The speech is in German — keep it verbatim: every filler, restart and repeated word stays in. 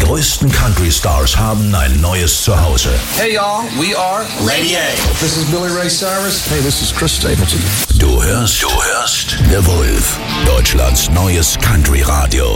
größten Country-Stars haben ein neues Zuhause. Hey y'all, we are Lady A. This is Billy Ray Cyrus. Hey, this is Chris Stapleton. Du hörst, du hörst The Wolf, Deutschlands neues Country-Radio.